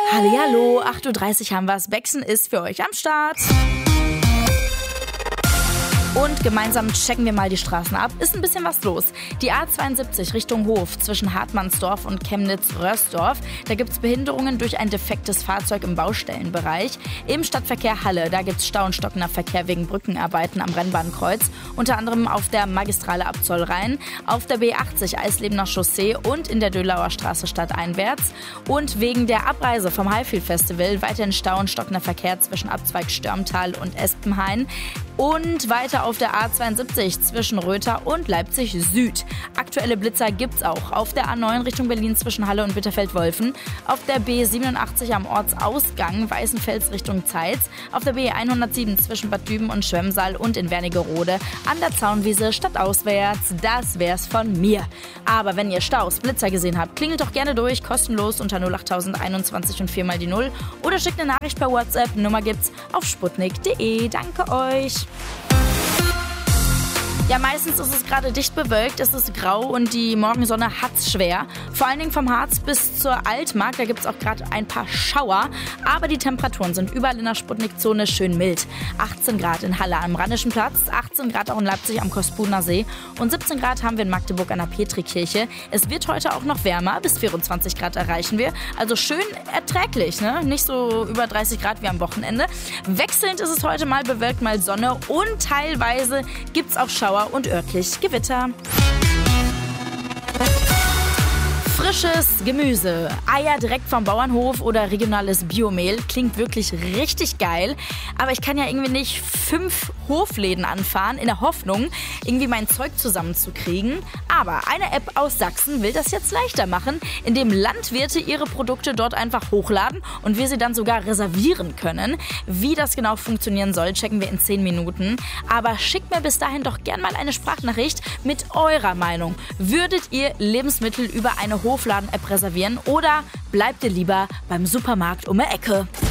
Hallihallo, 8:30 Uhr haben wir's. Bexen ist für euch am Start. Und gemeinsam checken wir mal die Straßen ab. Ist ein bisschen was los. Die A72 Richtung Hof zwischen Hartmannsdorf und Chemnitz-Röhrsdorf. Da gibt es Behinderungen durch ein defektes Fahrzeug im Baustellenbereich. Im Stadtverkehr Halle, da gibt es Stau und stockender Verkehr wegen Brückenarbeiten am Rennbahnkreuz. Unter anderem auf der Magistrale ab Zollrhein, auf der B80 Eislebener Chaussee und in der Dölauer Straße stadteinwärts. Und wegen der Abreise vom Highfield Festival weiterhin Stau und stockender Verkehr zwischen Abzweig Störmtal und Espenhain. Und weiter auf der A72 zwischen Röther und Leipzig Süd. Aktuelle Blitzer gibt's auch auf der A9 Richtung Berlin zwischen Halle und Bitterfeld-Wolfen, auf der B87 am Ortsausgang Weißenfels Richtung Zeitz, auf der B107 zwischen Bad Düben und Schwemmsaal und in Wernigerode an der Zaunwiese stadtauswärts. Das wär's von mir. Aber wenn ihr Staus, Blitzer gesehen habt, klingelt doch gerne durch, kostenlos unter 08021 und 4 mal die 0 oder schickt eine Nachricht per WhatsApp. Nummer gibt's auf sputnik.de. Danke euch. Ja, meistens ist es gerade dicht bewölkt, es ist grau und die Morgensonne hat's schwer. Vor allen Dingen vom Harz bis zur Altmark, da gibt's auch gerade ein paar Schauer. Aber die Temperaturen sind überall in der Sputnik-Zone schön mild. 18 Grad in Halle am Rheinischen Platz, 18 Grad auch in Leipzig am Kospuner See und 17 Grad haben wir in Magdeburg an der Petrikirche. Es wird heute auch noch wärmer, bis 24 Grad erreichen wir. Also schön erträglich, ne? Nicht so über 30 Grad wie am Wochenende. Wechselnd ist es heute mal bewölkt, mal Sonne und teilweise gibt's auch Schauer und örtlich Gewitter. Frisches Gemüse, Eier direkt vom Bauernhof oder regionales Biomehl klingt wirklich richtig geil. Aber ich kann ja irgendwie nicht 5 Hofläden anfahren in der Hoffnung, irgendwie mein Zeug zusammenzukriegen. Aber eine App aus Sachsen will das jetzt leichter machen, indem Landwirte ihre Produkte dort einfach hochladen und wir sie dann sogar reservieren können. Wie das genau funktionieren soll, checken wir in 10 Minuten. Aber schickt mir bis dahin doch gern mal eine Sprachnachricht mit eurer Meinung. Würdet ihr Lebensmittel über eine Hofladen-App reservieren oder bleibt ihr lieber beim Supermarkt um die Ecke?